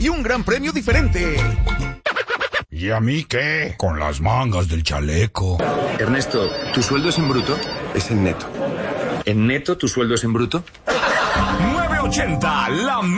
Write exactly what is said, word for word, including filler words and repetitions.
y un gran premio diferente. ¿Y a mí qué? Con las mangas del chaleco. Ernesto, ¿tu sueldo es en bruto? Es en neto. ¿En neto tu sueldo es en bruto? nueve ochenta, la